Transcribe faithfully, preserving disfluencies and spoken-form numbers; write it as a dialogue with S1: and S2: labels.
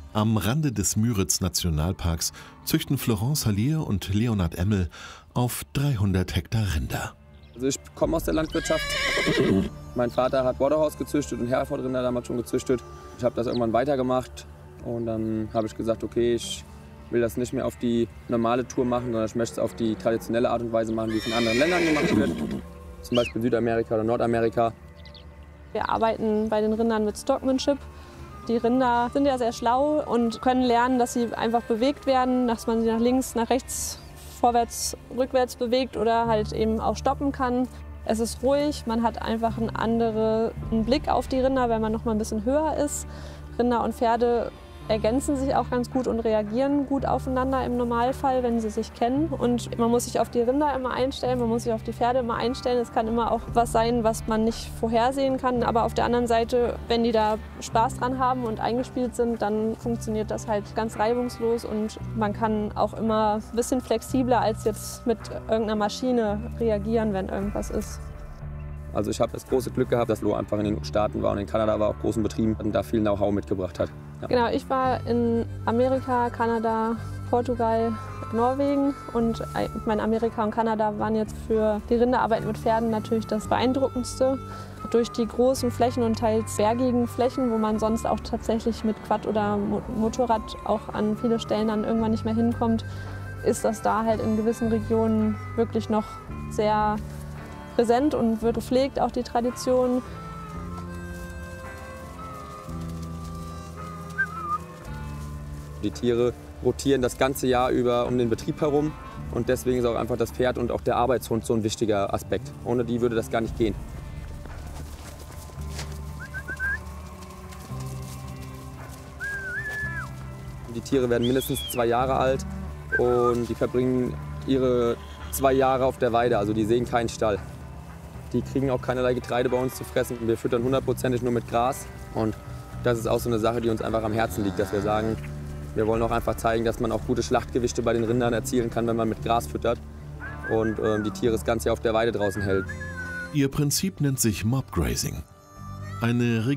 S1: Am Rande des Müritz-Nationalparks züchten Florence Hallier und Leonhard Emmel auf dreihundert Hektar Rinder.
S2: Also ich komme aus der Landwirtschaft. Mein Vater hat Borderhaus gezüchtet und Herefordrinder damals schon gezüchtet. Ich habe das irgendwann weitergemacht und dann habe ich gesagt, okay, ich will das nicht mehr auf die normale Tour machen, sondern ich möchte es auf die traditionelle Art und Weise machen, wie es in anderen Ländern gemacht wird. Zum Beispiel Südamerika oder Nordamerika.
S3: Wir arbeiten bei den Rindern mit Stockmanship. Die Rinder sind ja sehr schlau und können lernen, dass sie einfach bewegt werden, dass man sie nach links, nach rechts, vorwärts, rückwärts bewegt oder halt eben auch stoppen kann. Es ist ruhig, man hat einfach einen anderen Blick auf die Rinder, wenn man noch mal ein bisschen höher ist. Rinder und Pferde ergänzen sich auch ganz gut und reagieren gut aufeinander im Normalfall, wenn sie sich kennen. Und man muss sich auf die Rinder immer einstellen, man muss sich auf die Pferde immer einstellen. Es kann immer auch was sein, was man nicht vorhersehen kann. Aber auf der anderen Seite, wenn die da Spaß dran haben und eingespielt sind, dann funktioniert das halt ganz reibungslos. Und man kann auch immer ein bisschen flexibler als jetzt mit irgendeiner Maschine reagieren, wenn irgendwas ist.
S2: Also ich habe das große Glück gehabt, dass Lo einfach in den Staaten war und in Kanada war, auch großen Betrieben und da viel Know-how mitgebracht hat. Ja.
S3: Genau, ich war in Amerika, Kanada, Portugal, Norwegen und ich meine, Amerika und Kanada waren jetzt für die Rinderarbeit mit Pferden natürlich das Beeindruckendste. Durch die großen Flächen und teils bergigen Flächen, wo man sonst auch tatsächlich mit Quad oder Motorrad auch an viele Stellen dann irgendwann nicht mehr hinkommt, ist das da halt in gewissen Regionen wirklich noch sehr präsent und wird gepflegt, auch die Tradition.
S2: Die Tiere rotieren das ganze Jahr über um den Betrieb herum und deswegen ist auch einfach das Pferd und auch der Arbeitshund so ein wichtiger Aspekt. Ohne die würde das gar nicht gehen. Die Tiere werden mindestens zwei Jahre alt und die verbringen ihre zwei Jahre auf der Weide, also die sehen keinen Stall. Die kriegen auch keinerlei Getreide bei uns zu fressen. Wir füttern hundertprozentig nur mit Gras. Und das ist auch so eine Sache, die uns einfach am Herzen liegt, dass wir sagen, wir wollen auch einfach zeigen, dass man auch gute Schlachtgewichte bei den Rindern erzielen kann, wenn man mit Gras füttert und ähm, die Tiere das ganze Jahr auf der Weide draußen hält.
S1: Ihr Prinzip nennt sich Mobgrazing. Eine